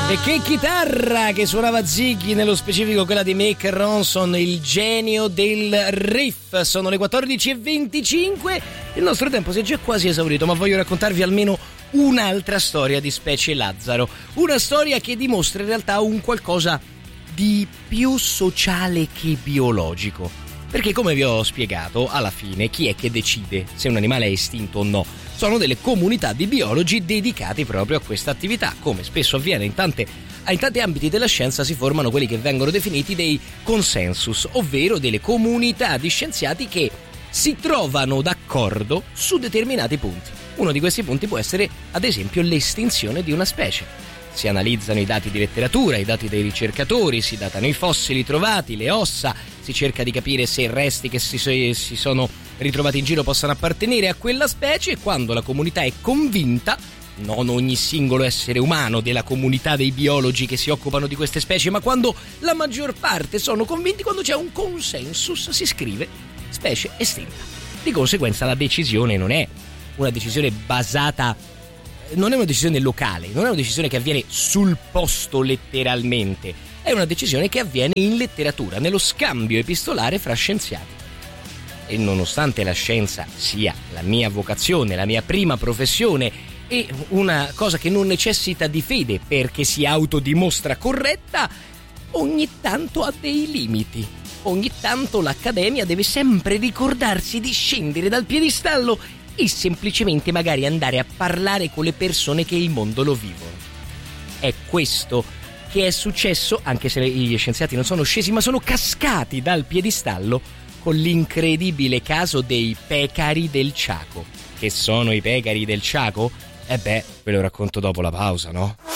E che chitarra che suonava Ziggy, nello specifico quella di Mick Ronson, il genio del riff. Sono le 14:25, il nostro tempo si è già quasi esaurito, ma voglio raccontarvi almeno un'altra storia di Specie Lazzaro. Una storia che dimostra in realtà un qualcosa di più sociale che biologico. Perché, come vi ho spiegato, alla fine chi è che decide se un animale è estinto o no? Sono delle comunità di biologi dedicati proprio a questa attività. Come spesso avviene in tanti ambiti della scienza, si formano quelli che vengono definiti dei consensus, ovvero delle comunità di scienziati che si trovano d'accordo su determinati punti. Uno di questi punti può essere, ad esempio, l'estinzione di una specie. Si analizzano i dati di letteratura, i dati dei ricercatori, si datano i fossili trovati, le ossa, si cerca di capire se i resti che si sono ritrovati in giro possano appartenere a quella specie, e quando la comunità è convinta, non ogni singolo essere umano della comunità dei biologi che si occupano di queste specie, ma quando la maggior parte sono convinti, quando c'è un consensus, si scrive specie estinta. Di conseguenza la decisione non è una decisione basata, non è una decisione locale, non è una decisione che avviene sul posto letteralmente, è una decisione che avviene in letteratura, nello scambio epistolare fra scienziati. E nonostante la scienza sia la mia vocazione, la mia prima professione, e una cosa che non necessita di fede perché si autodimostra corretta, ogni tanto ha dei limiti. Ogni tanto l'Accademia deve sempre ricordarsi di scendere dal piedistallo e semplicemente magari andare a parlare con le persone che il mondo lo vivono. È questo che è successo, anche se gli scienziati non sono scesi ma sono cascati dal piedistallo, con l'incredibile caso dei pecari del Chaco. Che sono i pecari del Chaco? Ve lo racconto dopo la pausa, no?